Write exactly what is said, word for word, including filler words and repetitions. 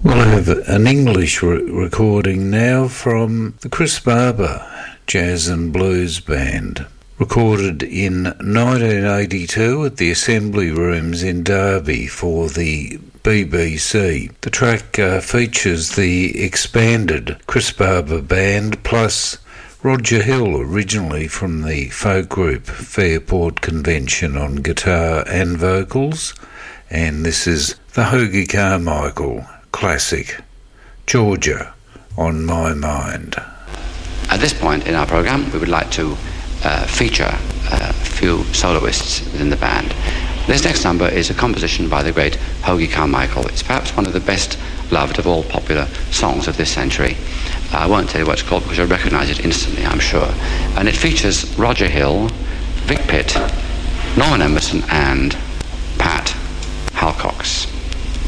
We'll have an English re- recording now from the Chris Barber Jazz and Blues Band, recorded in nineteen eighty-two at the Assembly Rooms in Derby for the B B C. The track uh, features the expanded Chris Barber Band plus Roger Hill, originally from the folk group Fairport Convention, on guitar and vocals, and this is the Hoagy Carmichael classic, Georgia on My Mind. At this point in our program, we would like to uh, feature a few soloists within the band. This next number is a composition by the great Hoagy Carmichael. It's perhaps one of the best loved of all popular songs of this century. I won't tell you what it's called because you'll recognize it instantly, I'm sure. And it features Roger Hill, Vic Pitt, Norman Emerson, and